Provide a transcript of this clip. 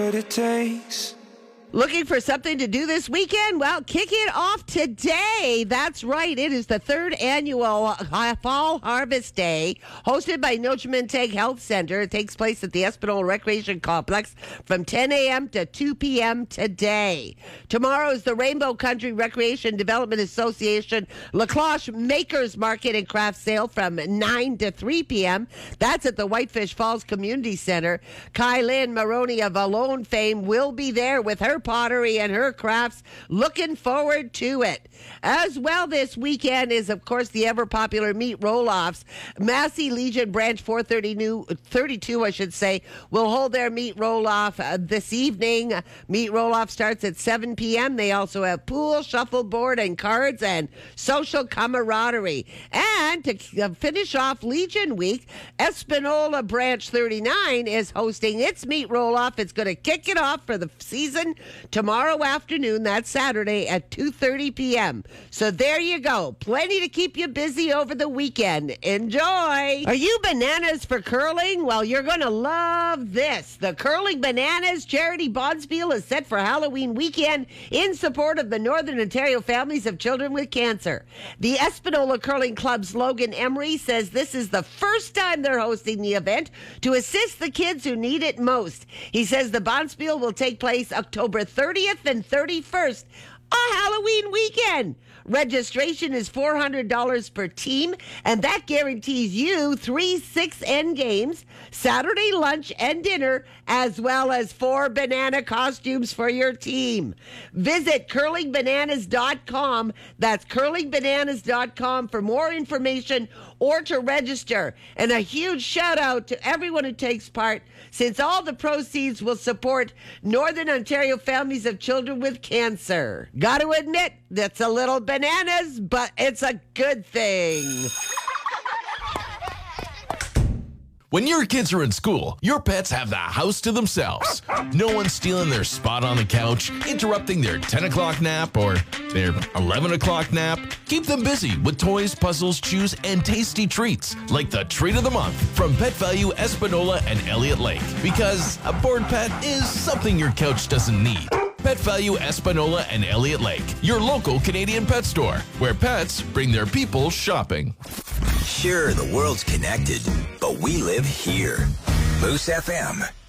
what it takes. Looking for something to do this weekend? Well, kick it off today. That's right. It is the third annual Fall Harvest Day, hosted by Nochementeg Health Center. It takes place at the Espanola Recreation Complex from 10 a.m. to 2 p.m. today. Tomorrow is the Rainbow Country Recreation Development Association La Cloche Makers Market and Craft Sale from 9 to 3 p.m. That's at the Whitefish Falls Community Center. Kylie Maroney of Alone fame will be there with her pottery and her crafts. Looking forward to it. As well this weekend is, of course, the ever-popular meat roll-offs. Massey Legion Branch 432, will hold their meat roll-off this evening. Meat roll-off starts at 7 p.m. They also have pool, shuffleboard, and cards, and social camaraderie. And to finish off Legion Week, Espanola Branch 39 is hosting its meat roll-off. It's going to kick it off for the season tomorrow afternoon. That's Saturday at 2:30 p.m. So there you go. Plenty to keep you busy over the weekend. Enjoy. Are you bananas for curling? Well, you're going to love this. The Curling Bananas Charity Bonspiel is set for Halloween weekend in support of the Northern Ontario families of children with cancer. The Espanola Curling Club's Logan Emery says this is the first time they're hosting the event to assist the kids who need it most. He says the Bonspiel will take place October 30th and 31st, a Halloween weekend. Registration is $400 per team, and that guarantees you 3 6-end games, Saturday lunch and dinner, as well as 4 banana costumes for your team. Visit curlingbananas.com. That's curlingbananas.com for more information or to register. And a huge shout out to everyone who takes part, since all the proceeds will support Northern Ontario families of children with cancer. Got to admit, that's a little bananas, but it's a good thing. When your kids are in school, your pets have the house to themselves. No one's stealing their spot on the couch, interrupting their 10 o'clock nap or their 11 o'clock nap. Keep them busy with toys, puzzles, chews, and tasty treats, like the Treat of the Month from Pet Value Espanola and Elliott Lake. Because a bored pet is something your couch doesn't need. Pet Value Espanola and Elliott Lake, your local Canadian pet store, where pets bring their people shopping. Sure, the world's connected, but we live here. Moose FM.